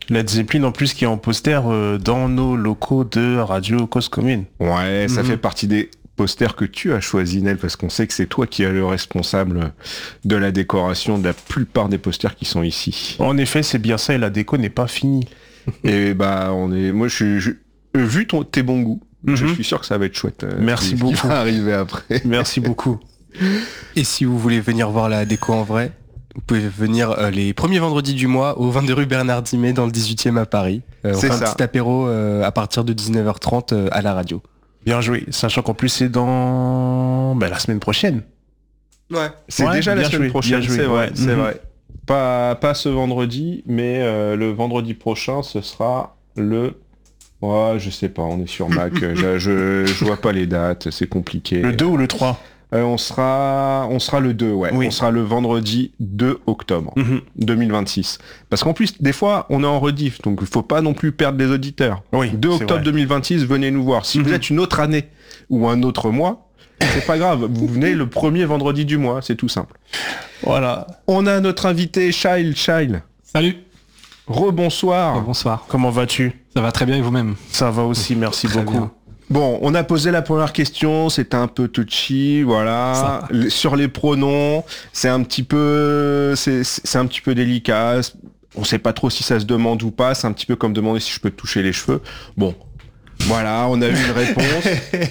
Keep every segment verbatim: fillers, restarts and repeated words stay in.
Led Zeppelin en plus qui est en poster euh, dans nos locaux de Radio Cause Commune. Ouais, ça Mhm. fait partie des posters que tu as choisi, Nel, parce qu'on sait que c'est toi qui es le responsable de la décoration de la plupart des posters qui sont ici. En effet, c'est bien ça et la déco n'est pas finie. Et bah, on est, moi, je suis, je- euh, vu ton, tes bons goûts, Mhm. je suis sûr que ça va être chouette. euh, Merci ce qui beaucoup. va arriver après. Merci beaucoup. Et si vous voulez venir voir la déco en vrai, vous pouvez venir euh, les premiers vendredis du mois au vingt-deux rue Bernard Dimet dans le dix-huitième à Paris. Euh, on C'est fait un ça. petit apéro euh, à partir de dix-neuf heures trente euh, à la radio. Bien joué. Sachant qu'en plus c'est dans ben, la semaine prochaine. Ouais. C'est Ouais, déjà la bien semaine joué, prochaine, bien joué, c'est vrai, ouais. c'est Mhm. vrai. Pas, pas ce vendredi, mais euh, le vendredi prochain, ce sera le... Ouais, je sais pas, on est sur Mac, je, je, je vois pas les dates, c'est compliqué. Le deux ou le trois. Euh, on sera on sera le deux, ouais. Oui. On sera le vendredi deux octobre Mhm. deux mille vingt-six. Parce qu'en plus, des fois, on est en rediff, donc il faut pas non plus perdre les auditeurs. Oui, deux c'est octobre vrai. deux mille vingt-six, venez nous voir. Si Mhm. vous êtes une autre année ou un autre mois, c'est pas grave, vous venez le premier vendredi du mois, c'est tout simple. Voilà. On a notre invité, Shail. Shail, Salut. rebonsoir. Oh, bonsoir. Comment vas-tu? Ça va très bien et vous-même? Ça va aussi, merci Très beaucoup. bien. Bon, on a posé la première question, c'était un peu touchy, voilà. Ça. Le- Sur les pronoms, c'est un petit peu, c'est c'est un petit peu délicat. On sait pas trop si ça se demande ou pas. C'est un petit peu comme demander si je peux te toucher les cheveux. Bon, voilà, on a eu une réponse.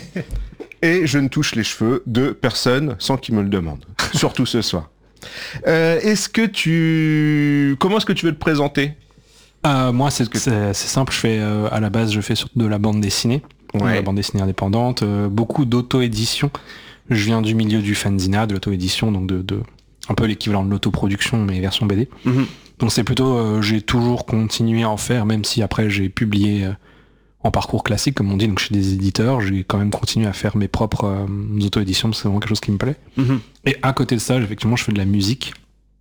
Et je ne touche les cheveux de personne sans qu'ils me le demandent. Surtout ce soir. Euh, est-ce que tu, comment est-ce que tu veux te présenter? Euh, moi, c'est c'est- c'est simple. Je fais euh, à la base, je fais surtout de la bande dessinée, de la bande dessinée indépendante, euh, beaucoup d'auto-édition. Je viens du milieu du fanzina, de l'auto-édition, donc de, de un peu l'équivalent de l'autoproduction, mais version B D. Mhm. Donc c'est plutôt, euh, j'ai toujours continué à en faire, même si après j'ai publié euh, en parcours classique, comme on dit, donc chez des éditeurs, j'ai quand même continué à faire mes propres euh, auto-éditions, parce que c'est vraiment quelque chose qui me plaît. Mhm. Et à côté de ça, effectivement, je fais de la musique.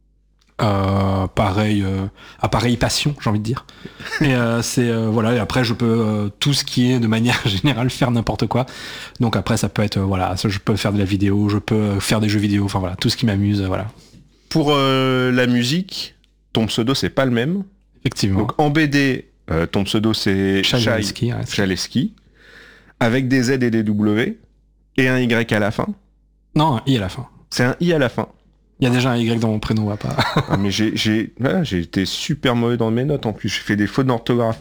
Euh, pareil, euh, à pareille passion, j'ai envie de dire. Et euh, c'est euh, voilà. Et après, je peux euh, tout ce qui est de manière générale faire n'importe quoi. Donc après, ça peut être euh, voilà, ça, je peux faire de la vidéo, je peux euh, faire des jeux vidéo. Enfin voilà, tout ce qui m'amuse, euh, voilà. Pour euh, la musique, ton pseudo c'est pas le même. Effectivement. Donc en B D, euh, ton pseudo c'est Shai Chaleski, ouais, c'est- Chaleski, avec des Z et des W, et un Y à la fin. Non, un i à la fin. C'est un I à la fin. Il y a déjà un y dans mon prénom, on va pas. Ah, mais j'ai, j'ai, voilà, j'ai été super mauvais dans mes notes en plus, j'ai fait des fautes d'orthographe.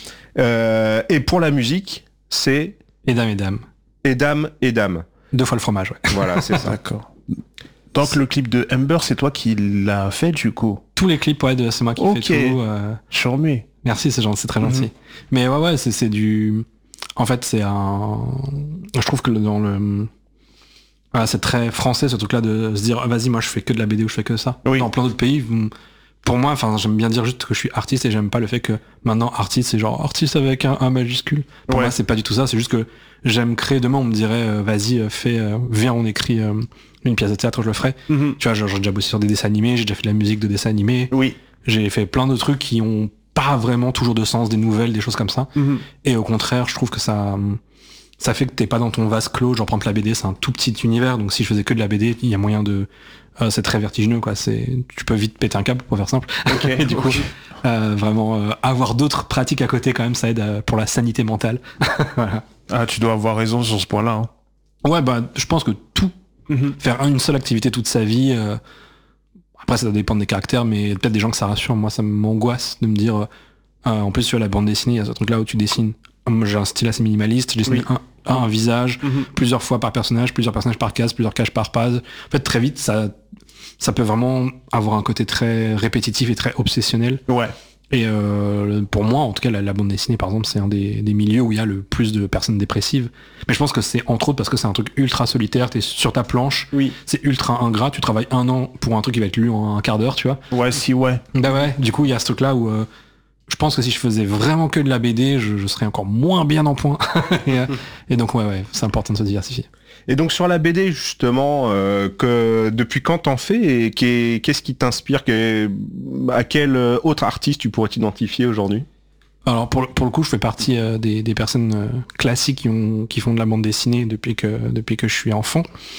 Euh, et pour la musique, c'est Et dame et dame. Edam et Dame. Deux fois le fromage, ouais. Voilà, c'est ça. D'accord. Donc le clip de Ember, c'est toi qui l'as fait du coup. Tous les clips, ouais, de- c'est moi qui Ok. fais tout. euh, Charmé. Merci, c'est gentil, c'est très gentil. Mhm. Mais ouais, ouais, c'est, c'est du... En fait, c'est un... Je trouve que le- dans le... Voilà, c'est très français ce truc-là de se dire, ah, vas-y, moi je fais que de la B D ou je fais que ça. Oui. Dans plein d'autres pays, vous- pour moi, enfin, j'aime bien dire juste que je suis artiste et j'aime pas le fait que maintenant artiste c'est genre artiste avec un, un majuscule. Pour Ouais. moi, c'est pas du tout ça. C'est juste que j'aime créer. Demain, on me dirait, euh, vas-y, euh, fais, euh, viens, on écrit euh, une pièce de théâtre, je le ferai. Mhm. Tu vois, genre, j'ai déjà bossé sur des dessins animés, j'ai déjà fait de la musique de dessins animés. Oui. J'ai fait plein de trucs qui ont pas vraiment toujours de sens, des nouvelles, des choses comme ça. Mhm. Et au contraire, je trouve que ça, ça fait que t'es pas dans ton vase clos. Genre, par exemple, la B D, c'est un tout petit univers. Donc, si je faisais que de la B D, il y a moyen de, euh, c'est très vertigineux, quoi. C'est, tu peux vite péter un câble, pour faire simple. Et du coup, euh, vraiment, euh, avoir d'autres pratiques à côté, quand même, ça aide euh, pour la sanité mentale. Voilà. Ah, tu dois avoir raison sur ce point-là. hein. Ouais, bah, je pense que tout, Mhm. faire une seule activité toute sa vie, euh, après, ça dépend des caractères, mais peut-être des gens que ça rassure. Moi, ça m'angoisse de me dire, euh, euh, en plus, tu vois, la bande dessinée, il y a ce truc-là où tu dessines. Moi, j'ai un style assez minimaliste, je dessine Oui. un, un, un visage, Mhm. plusieurs fois par personnage, plusieurs personnages par case, plusieurs cases par page. En fait, très vite, ça, ça peut vraiment avoir un côté très répétitif et très obsessionnel. Ouais. Et euh, pour moi, en tout cas, la, la bande dessinée, par exemple, c'est un des, des milieux où il y a le plus de personnes dépressives. Mais je pense que c'est entre autres parce que c'est un truc ultra solitaire, t'es sur ta planche, Oui. c'est ultra ingrat, tu travailles un an pour un truc qui va être lu en un quart d'heure, tu vois. Ouais, si, ouais. Bah ouais, du coup, il y a ce truc-là où euh, je pense que si je faisais vraiment que de la B D, je, je serais encore moins bien en point. et, euh, et donc, ouais, ouais, c'est important de se diversifier. Et donc sur la B D justement, euh, que depuis quand t'en fais et qu'est- qu'est-ce qui t'inspire, qu'est- à quel euh, autre artiste tu pourrais t'identifier aujourd'hui? Alors pour, le- pour le coup, je fais partie euh, des, des personnes euh, classiques qui, ont, qui font de la bande dessinée depuis que, depuis que je suis enfant.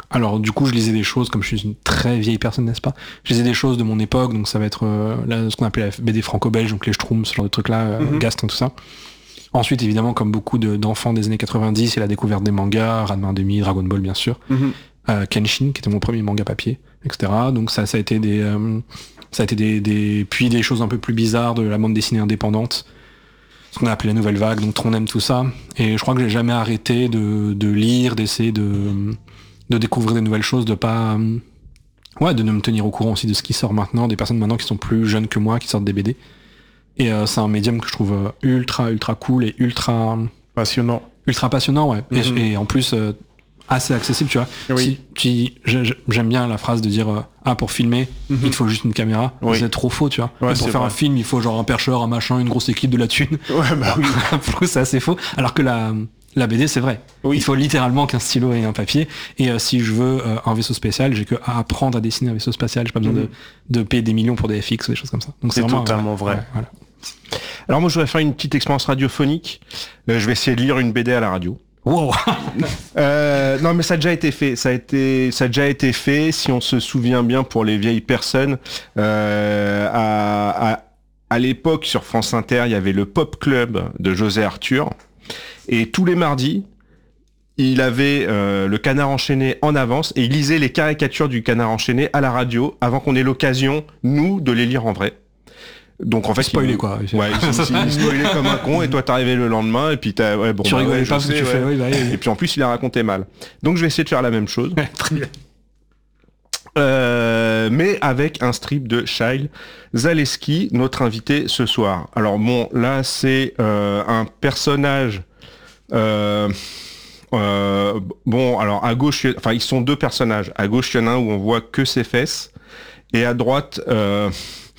Alors du coup, je lisais des choses, comme je suis une très vieille personne, n'est-ce pas? Je lisais des choses de mon époque, donc ça va être euh, là, ce qu'on appelait la B D franco-belge, donc les Schtroumpfs, ce genre de trucs-là, euh, Mhm. Gaston, tout ça. Ensuite, évidemment, comme beaucoup de- d'enfants des années quatre-vingt-dix, il a la découverte des mangas, Ranma Demi, Dragon Ball, bien sûr, Mhm. euh, Kenshin, qui était mon premier manga papier, et cetera. Donc ça, ça a été des, euh, ça a été des, des, puis des choses un peu plus bizarres de la bande dessinée indépendante, ce qu'on a appelé la nouvelle vague, donc Tronem, tout ça. Et je crois que j'ai jamais arrêté de, de lire, d'essayer de, de découvrir des nouvelles choses, de pas, euh, ouais, de me tenir au courant aussi de ce qui sort maintenant, des personnes maintenant qui sont plus jeunes que moi, qui sortent des B D. Et euh, c'est un médium que je trouve euh, ultra, ultra cool et ultra, Passionnant. ultra passionnant, ouais. Mhm. Et, et en plus, euh, assez accessible, tu vois. Oui. Si, tu- je- je- j'aime bien la phrase de dire, euh, ah, pour filmer, Mhm. il te faut juste une caméra. Oui. C'est trop faux, tu vois. Ouais, Et pour c'est faire vrai. un film, il faut genre un percheur, un machin, une grosse équipe, de la thune. Ouais, bah oui. Pour le coup, c'est assez faux. Alors que la, la B D, c'est vrai. Oui. Il faut littéralement qu'un stylo et un papier. Et euh, si je veux euh, un vaisseau spatial, j'ai que à apprendre à dessiner un vaisseau spatial. J'ai pas besoin Mhm. de, de payer des millions pour des F X ou des choses comme ça. Donc C'est vraiment, totalement euh, vrai. ouais, voilà. Alors moi, je voudrais faire une petite expérience radiophonique. Euh, je vais essayer de lire une B D à la radio. Wow. Euh, non, mais ça a déjà été fait. Ça a été, ça a déjà été fait. Si on se souvient bien, pour les vieilles personnes, euh, à, à, à l'époque sur France Inter, il y avait le Pop Club de José Arthur, et tous les mardis, il avait euh, le Canard enchaîné en avance et il lisait les caricatures du Canard enchaîné à la radio avant qu'on ait l'occasion, nous, de les lire en vrai. Donc en fait, Spoilé, il- quoi. Ouais, il, il, il spoilait comme un con, et toi t'arrivais le lendemain et puis t'as, ouais, bon, Tu bah, rigolais ouais, je pas parce que sais, tu ouais. fais, oui, bah, oui. Et puis en plus, il a raconté mal. Donc je vais essayer de faire la même chose. Très bien. Euh, mais avec un strip de Shyle Zaleski, notre invité ce soir. Alors bon, là c'est euh, un personnage. Euh, euh, bon, alors à gauche, enfin ils sont deux personnages. À gauche, il y en a un où on voit que ses fesses, et à droite. Euh,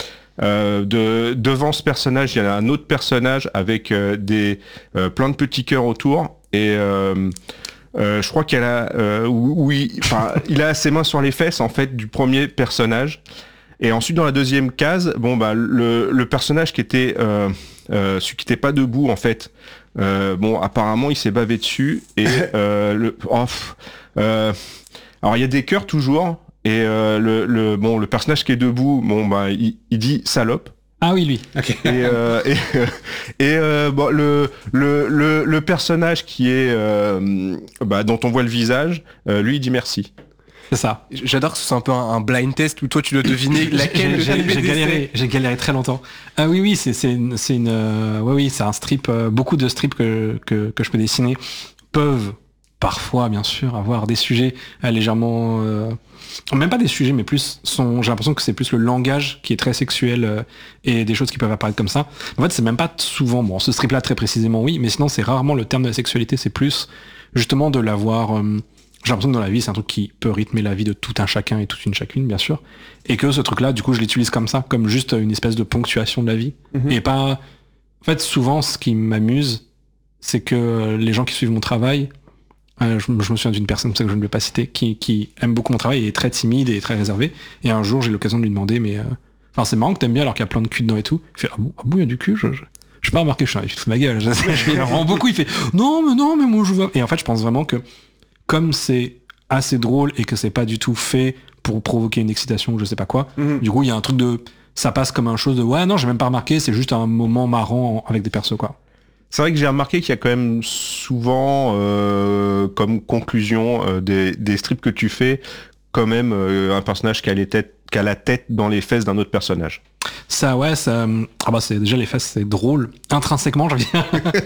Euh, de, devant ce personnage, il y a un autre personnage avec euh, des euh, plein de petits cœurs autour, et euh, euh, je crois qu'elle a, euh, oui, enfin, il a ses mains sur les fesses en fait du premier personnage. Et ensuite dans la deuxième case, bon bah le, le personnage qui était euh, euh, celui qui était pas debout en fait, euh, bon apparemment il s'est bavé dessus, et euh, le, oh, pff, euh, alors il y a des cœurs toujours. Et euh, le, le bon le personnage qui est debout, bon bah il, il dit salope. Ah oui, lui. Ok. Et, euh, et, et euh, bon le, le le le personnage qui est euh, bah, dont on voit le visage, euh, lui il dit merci. C'est ça. J'adore que ce soit un peu un, un blind test où toi tu dois deviner laquelle J'ai- de j'ai j'ai galéré, j'ai galéré très longtemps. Ah oui, oui, c'est c'est une, c'est une, euh, ouais, oui, c'est un strip. euh, beaucoup de strips que, que que je peux dessiner peuvent parfois, bien sûr, avoir des sujets euh, légèrement, euh, même pas des sujets, mais plus sont. J'ai l'impression que c'est plus le langage qui est très sexuel euh, et des choses qui peuvent apparaître comme ça. En fait, c'est même pas souvent. Bon, ce strip-là très précisément, oui, mais sinon c'est rarement le terme de la sexualité. C'est plus justement de l'avoir. Euh, j'ai l'impression que dans la vie, c'est un truc qui peut rythmer la vie de tout un chacun et toute une chacune, bien sûr. Et que ce truc-là, du coup, je l'utilise comme ça, comme juste une espèce de ponctuation de la vie. Mhm. Et pas... En fait, souvent, ce qui m'amuse, c'est que les gens qui suivent mon travail, euh, je, je me souviens d'une personne, c'est ça que je ne vais pas citer, qui, qui aime beaucoup mon travail et est très timide et très réservé. Et un jour, j'ai l'occasion de lui demander, mais... euh, Enfin, c'est marrant que t'aimes bien alors qu'il y a plein de cul dedans et tout. Il fait, ah bon, ah bon, il y a du cul, je... je... Je pas remarqué, je suis un, il fout ma gueule. Je, je, il en rend beaucoup, il fait non, mais non, mais moi je vois. Et en fait, je pense vraiment que comme c'est assez drôle et que c'est pas du tout fait pour provoquer une excitation ou je sais pas quoi, Mhm. du coup, il y a un truc de. Ça passe comme un chose de ouais, non, j'ai même pas remarqué, c'est juste un moment marrant avec des persos, quoi. C'est vrai que j'ai remarqué qu'il y a quand même souvent euh, comme conclusion euh, des, des strips que tu fais, quand même euh, un personnage qui a les têtes qui a la tête dans les fesses d'un autre personnage. Ça, ouais, ça. Ah bah, c'est déjà les fesses, c'est drôle. Intrinsèquement, je veux dire.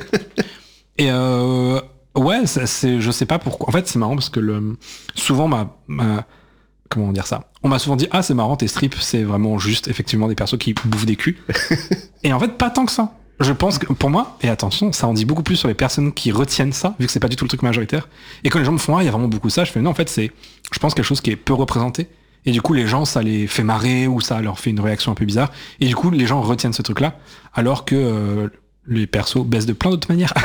Et euh, ouais, ça, c'est, je sais pas pourquoi. En fait, c'est marrant parce que le, souvent, ma, ma, comment dire ça? On m'a souvent dit, ah, c'est marrant, tes strips, c'est vraiment juste, effectivement, des persos qui bouffent des culs. Et en fait, pas tant que ça. Je pense que, pour moi, et attention, ça en dit beaucoup plus sur les personnes qui retiennent ça, vu que c'est pas du tout le truc majoritaire. Et quand les gens me font, ah, il y a vraiment beaucoup de ça, je fais, non, en fait, c'est, je pense, quelque chose qui est peu représenté. Et du coup, les gens, ça les fait marrer ou ça leur fait une réaction un peu bizarre. Et du coup, les gens retiennent ce truc-là, alors que euh, les persos baissent de plein d'autres manières.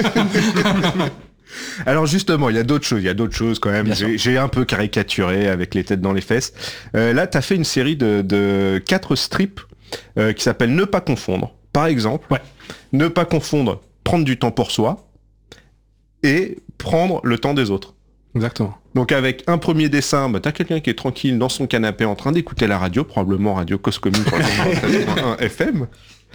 Alors justement, il y a d'autres choses, il y a d'autres choses quand même. Bien J'ai, j'ai un peu caricaturé avec les têtes dans les fesses. Euh, là, t'as fait une série de, de quatre strips euh, qui s'appelle Ne pas confondre. Par exemple, Ouais. ne pas confondre prendre du temps pour soi et prendre le temps des autres. Exactement. Donc avec un premier dessin, bah, t'as quelqu'un qui est tranquille dans son canapé en train d'écouter la radio, probablement Radio Cause Commune sur le treize point un F M.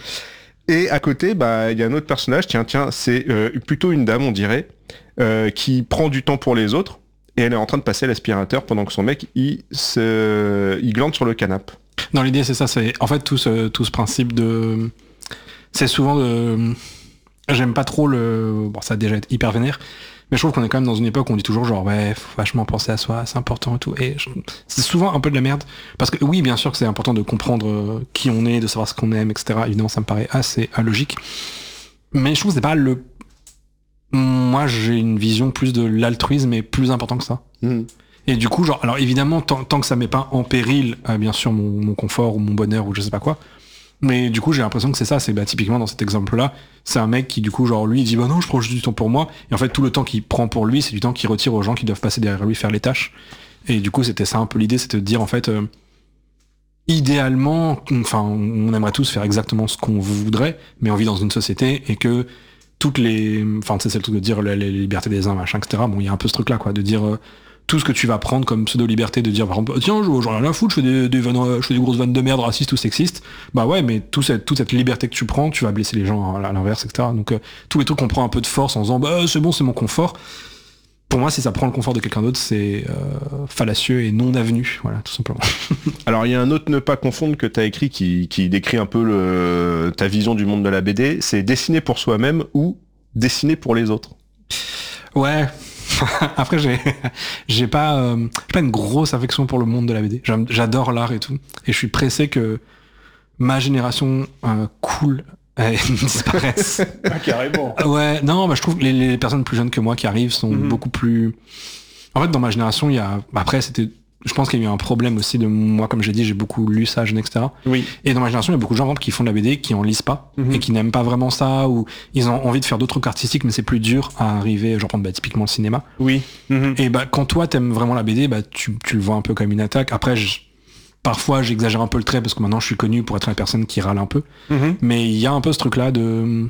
Et à côté, bah il y a un autre personnage, tiens, tiens, c'est euh, plutôt une dame, on dirait, euh, qui prend du temps pour les autres, et elle est en train de passer l'aspirateur pendant que son mec, il, se... il glande sur le canapé. Dans l'idée, c'est ça, c'est en fait tout ce, tout ce principe de... C'est souvent de... J'aime pas trop le... Bon, ça a déjà été hyper vénère, mais je trouve qu'on est quand même dans une époque où on dit toujours genre, ouais, faut vachement penser à soi, c'est important et tout. Et je... c'est souvent un peu de la merde. Parce que oui, bien sûr que c'est important de comprendre qui on est, de savoir ce qu'on aime, et cetera. Évidemment, ça me paraît assez illogique. Mais je trouve que c'est pas le... Moi, j'ai une vision plus de l'altruisme et plus important que ça. Mmh. Et du coup, genre, alors évidemment, tant, tant que ça met pas en péril, euh, bien sûr, mon, mon confort ou mon bonheur ou je sais pas quoi, mais du coup, j'ai l'impression que c'est ça, c'est bah, typiquement dans cet exemple-là, c'est un mec qui, du coup, genre, lui, il dit, bah non, je prends juste du temps pour moi, et en fait, tout le temps qu'il prend pour lui, c'est du temps qu'il retire aux gens qui doivent passer derrière lui faire les tâches. Et du coup, c'était ça un peu l'idée, c'était de dire, en fait, euh, idéalement, enfin, on aimerait tous faire exactement ce qu'on voudrait, mais on vit dans une société, et que toutes les, enfin, tu sais, c'est le truc de dire les, les libertés des uns, machin, et cetera. Bon, il y a un peu ce truc-là, quoi, de dire, euh, tout ce que tu vas prendre comme pseudo-liberté, de dire par exemple, tiens, j'en ai rien à foutre, je fais des, des, vannes, je fais des grosses vannes de merde racistes ou sexistes, bah ouais, mais tout cette, toute cette liberté que tu prends, tu vas blesser les gens à l'inverse, et cetera. Donc euh, tous les trucs qu'on prend un peu de force en disant, bah c'est bon, c'est mon confort, pour moi, si ça prend le confort de quelqu'un d'autre, c'est euh, fallacieux et non avenu, voilà, tout simplement. Alors il y a un autre ne pas confondre que t'as écrit qui, qui décrit un peu le, ta vision du monde de la B D, c'est dessiner pour soi-même ou dessiner pour les autres. Ouais. Après, j'ai, j'ai pas, euh, j'ai pas une grosse affection pour le monde de la B D. J'adore l'art et tout. Et je suis pressé que ma génération euh, cool euh, disparaisse. Ah, carrément. Ouais, non, bah, je trouve que les, les personnes plus jeunes que moi qui arrivent sont mm-hmm. beaucoup plus... En fait, dans ma génération, il y a... Après, c'était... Je pense qu'il y a eu un problème aussi de moi, comme j'ai dit, j'ai beaucoup lu ça, jeune, et cetera. Oui. Et dans ma génération, il y a beaucoup de gens qui font de la B D, qui en lisent pas, mm-hmm. et qui n'aiment pas vraiment ça, ou ils ont envie de faire d'autres trucs artistiques, mais c'est plus dur à arriver, genre prendre bah, typiquement le cinéma. Oui. Mm-hmm. Et bah quand toi t'aimes vraiment la B D, bah tu, tu le vois un peu comme une attaque. Après, je, parfois j'exagère un peu le trait parce que maintenant je suis connu pour être la personne qui râle un peu. Mm-hmm. Mais il y a un peu ce truc-là de...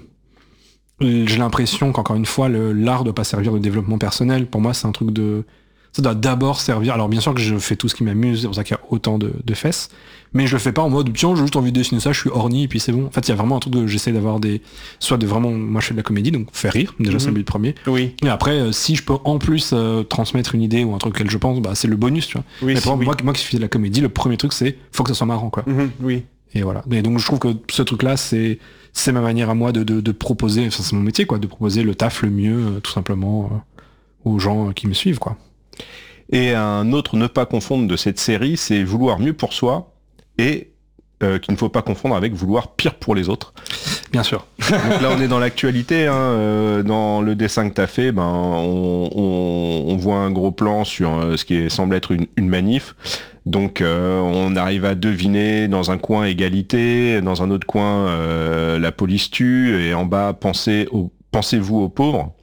J'ai l'impression qu'encore une fois, le, l'art doit pas servir de développement personnel. Pour moi, c'est un truc de... Ça doit d'abord servir... Alors bien sûr que je fais tout ce qui m'amuse, c'est pour ça qu'il y a autant de, de fesses, mais je le fais pas en mode tiens, j'ai juste envie de dessiner ça, je suis orni et puis c'est bon. En fait, il y a vraiment un truc de... J'essaie d'avoir des... Soit de vraiment... Moi, je fais de la comédie, donc faire rire, déjà mm-hmm. c'est le but premier. Oui. Et après, euh, si je peux en plus euh, transmettre une idée ou un truc auquel je pense, bah c'est le bonus, tu vois. Oui, mais pour oui. moi, moi qui fais de la comédie, le premier truc, c'est faut que ça soit marrant, quoi. Mm-hmm. Oui. Et voilà. Et donc, je trouve que ce truc-là, c'est... C'est ma manière à moi de, de, de proposer... Enfin, c'est mon métier, quoi, de proposer le taf le mieux, euh, tout simplement, euh, aux gens euh, qui me suivent, quoi. Et un autre ne pas confondre de cette série, c'est vouloir mieux pour soi et euh, qu'il ne faut pas confondre avec vouloir pire pour les autres. Bien sûr. Donc là, on est dans l'actualité. Hein, euh, dans le dessin que tu as fait, ben, on, on, on voit un gros plan sur euh, ce qui est, semble être une, une manif. Donc euh, on arrive à deviner dans un coin égalité, dans un autre coin euh, la police tue, et en bas pensez au, pensez-vous aux pauvres.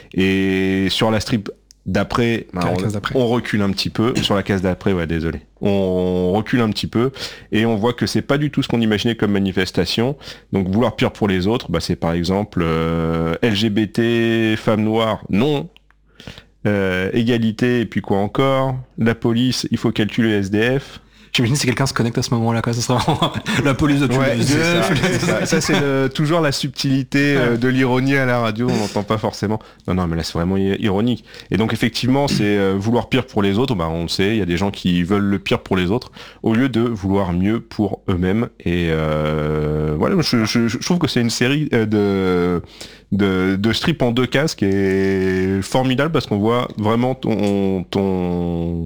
Et sur la strip d'après, ben, on, d'après, on recule un petit peu. Sur la case d'après, ouais, désolé. On recule un petit peu et on voit que c'est pas du tout ce qu'on imaginait comme manifestation. Donc vouloir pire pour les autres, bah, c'est par exemple euh, L G B T, femmes noires, non. Euh, égalité et puis quoi encore. La police, il faut qu'elle tue les S D F. J'imagine si quelqu'un se connecte à ce moment-là, quoi, ça sera vraiment la police de tuer ouais, les S D F. Ça, c'est ça. Ça c'est le, toujours la subtilité euh, de l'ironie à la radio, on n'entend pas forcément. Non, non, mais là c'est vraiment ironique. Et donc effectivement, c'est euh, vouloir pire pour les autres, bah, on le sait, il y a des gens qui veulent le pire pour les autres, au lieu de vouloir mieux pour eux-mêmes. Et euh, voilà, je, je, je trouve que c'est une série de... De, de strip en deux cases qui est formidable parce qu'on voit vraiment ton, ton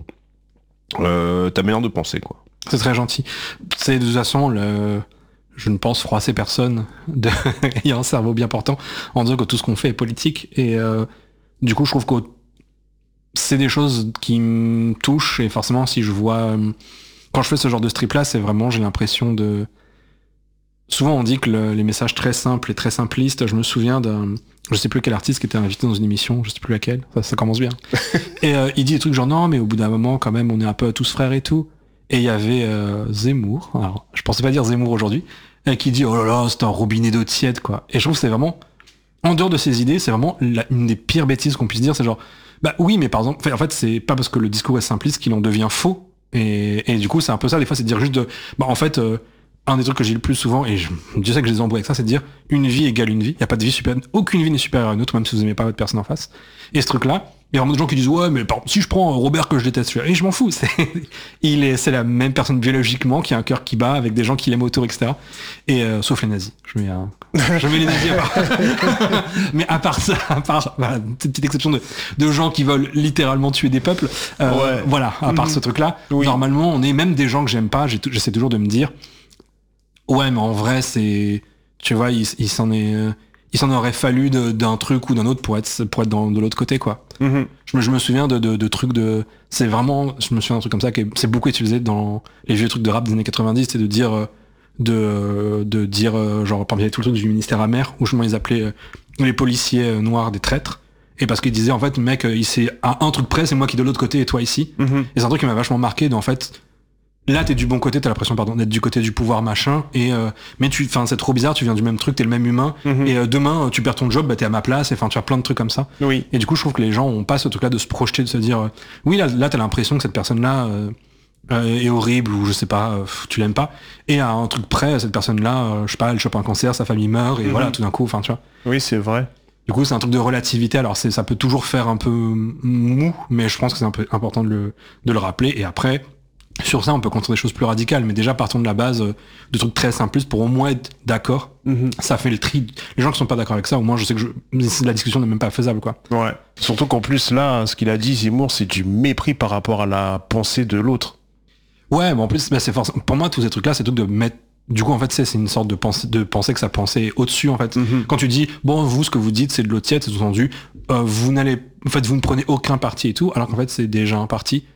euh, ta manière de penser, quoi. C'est très gentil. C'est de toute façon le, je ne pense froisser personne de ayant un cerveau bien portant en disant que tout ce qu'on fait est politique et euh, du coup je trouve que c'est des choses qui me touchent et forcément si je vois quand je fais ce genre de strip là c'est vraiment j'ai l'impression de souvent on dit que le, les messages très simples et très simplistes, je me souviens d'un, je sais plus quel artiste qui était invité dans une émission, je sais plus laquelle, ça, ça commence bien. Et euh, il dit des trucs genre non mais au bout d'un moment quand même on est un peu tous frères et tout. Et il y avait euh, Zemmour, alors je pensais pas dire Zemmour aujourd'hui, et qui dit oh là là c'est un robinet d'eau tiède quoi. Et je trouve que c'est vraiment, en dehors de ces idées, c'est vraiment la, une des pires bêtises qu'on puisse dire, c'est genre Bah oui, mais par exemple, en fait, c'est pas parce que le discours est simpliste qu'il en devient faux. Et, et du coup, c'est un peu ça, des fois, c'est de dire juste de... Bah en fait, euh, un des trucs que j'ai le plus souvent, et je, je sais que je les embrouille avec ça, c'est de dire une vie égale une vie. Il n'y a pas de vie supérieure, aucune vie n'est supérieure à une autre, même si vous aimez pas votre personne en face. Et ce truc-là, il y a vraiment des gens qui disent ouais, mais par exemple, si je prends Robert que je déteste, et je m'en fous, c'est, il est, c'est la même personne biologiquement qui a un cœur qui bat avec des gens qui l'aiment autour, et cetera. Et euh, sauf les nazis. Je mets, un... je mets les nazis à part. Mais à part ça, à part voilà, une petite exception de, de gens qui veulent littéralement tuer des peuples, euh, Ouais. voilà, à part Mhm. ce truc-là, Oui. normalement, on est même des gens que j'aime pas. J'ai t- j'essaie toujours de me dire ouais, mais en vrai, c'est, tu vois, il, il s'en est, euh, il s'en aurait fallu de- d'un truc ou d'un autre pour être, pour être dans, de l'autre côté, quoi. Mhm. Je me, je me souviens de, de, de trucs de, c'est vraiment, je me souviens d'un truc comme ça qui est, c'est beaucoup utilisé dans les vieux trucs de rap des années quatre-vingt-dix, c'est de dire, euh, de, de dire, euh, genre, par exemple, il y avait tout le truc du ministère amer, où justement ils appelaient euh, les policiers euh, noirs des traîtres. Et parce qu'ils disaient, en fait, mec, euh, il c'est à un truc près, c'est moi qui est de l'autre côté et toi ici. Mhm. Et c'est un truc qui m'a vachement marqué, de, en fait, là t'es du bon côté, t'as l'impression pardon d'être du côté du pouvoir machin, et euh, mais tu, enfin c'est trop bizarre, tu viens du même truc, t'es le même humain, Mhm. et euh, demain tu perds ton job, bah t'es à ma place, et enfin tu as plein de trucs comme ça. Oui. Et du coup je trouve que les gens ont pas ce truc là de se projeter, de se dire euh, oui là, là t'as l'impression que cette personne là euh, euh, est horrible ou je sais pas, euh, pff, tu l'aimes pas, et à un truc près cette personne là, je sais pas, elle chope un cancer, sa famille meurt, et Mhm. voilà tout d'un coup, enfin tu vois. Oui, c'est vrai. Du coup, c'est un truc de relativité. Alors, c'est, ça peut toujours faire un peu mou, mais je pense que c'est un peu important de le, de le rappeler. Et après, sur ça, on peut construire des choses plus radicales. Mais déjà, partons de la base euh, de trucs très simplistes pour au moins être d'accord. Mhm. Ça fait le tri. Les gens qui sont pas d'accord avec ça, au moins, je sais que je, la discussion n'est même pas faisable, quoi. Ouais. Surtout qu'en plus, là, ce qu'il a dit, Zemmour, c'est du mépris par rapport à la pensée de l'autre. Ouais, mais en plus, bah, c'est forcément, pour moi, tous ces trucs-là, c'est tout de mettre. Du coup, en fait, c'est, c'est une sorte de pensée, de penser que sa pensée est au-dessus, en fait. Mhm. Quand tu dis, bon, vous, ce que vous dites, c'est de l'eau tiède, c'est sous-entendu, euh, vous n'allez, en fait, vous ne prenez aucun parti et tout, alors qu'en fait, c'est déjà un parti.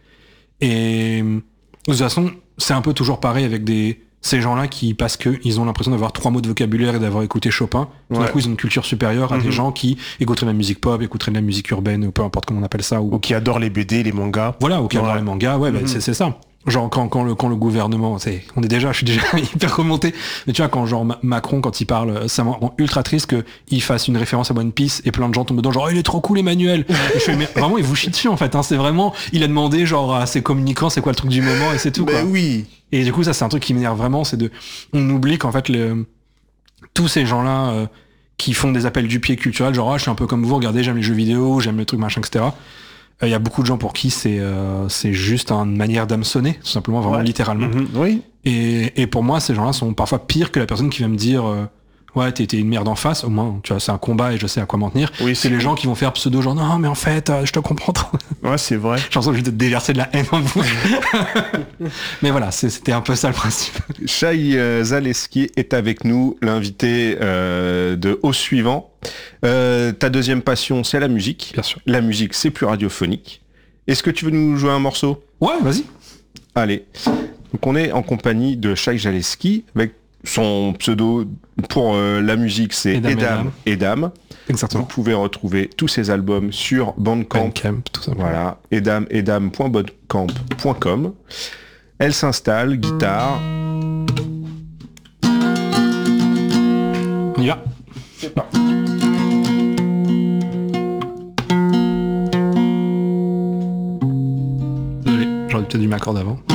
Et, de toute façon, c'est un peu toujours pareil avec des, ces gens-là qui, parce que ils ont l'impression d'avoir trois mots de vocabulaire et d'avoir écouté Chopin, tout d'un Ouais. coup, ils ont une culture supérieure à Mhm. des gens qui écouteraient de la musique pop, écouteraient de la musique urbaine, ou peu importe comment on appelle ça, ou, Ou qui adore les B D, les mangas. voilà, ou qui adorent Ouais. les mangas, ouais, bah, Mhm. c'est, c'est ça. Genre quand, quand le quand le gouvernement, c'est, on est déjà, je suis déjà hyper remonté. Mais tu vois quand genre Ma- Macron quand il parle, ça me rend ultra triste que il fasse une référence à One Piece et plein de gens tombent dedans genre oh, il est trop cool Emmanuel. Et je fais mais vraiment il vous chie dessus en fait. Hein, c'est vraiment il a demandé genre à ses communicants c'est quoi le truc du moment et c'est tout. Quoi. Ben oui. Et du coup ça c'est un truc qui m'énerve vraiment, c'est de on oublie qu'en fait le tous ces gens là qui font des appels du pied culturels genre ah, je suis un peu comme vous, regardez j'aime les jeux vidéo, j'aime les trucs machin et cetera. Il y a beaucoup de gens pour qui c'est euh, c'est juste une manière d'hameçonner, tout simplement, vraiment Ouais. littéralement. Mhm. Oui. Et, et pour moi, ces gens-là sont parfois pires que la personne qui va me dire euh, ouais, t'es, t'es une merde en face. Au moins, tu vois, c'est un combat et je sais à quoi m'en tenir. Oui, C'est les gens qui vont faire pseudo genre non, mais en fait, euh, je te comprends trop. Ouais, c'est vrai. J'ai l'impression juste de déverser de la haine en vous. Mais voilà, c'est- c'était un peu ça le principe. Shai euh, Zaleski est avec nous, l'invité euh, de Au Suivant. Euh, ta deuxième passion, c'est la musique. Bien sûr. La musique, c'est plus radiophonique. Est-ce que tu veux nous jouer un morceau ? Ouais, vas-y. Allez. Donc on est en compagnie de Shai Zaleski avec son pseudo pour euh, la musique, c'est Edam Edam Edam. Vous Exactement. pouvez retrouver tous ses albums sur Bandcamp. Bandcamp, tout ça. Voilà, edam edam point bandcamp point com. Elle s'installe, guitare. On y va. C'est parti. Désolé, j'aurais peut-être dû m'accorder avant.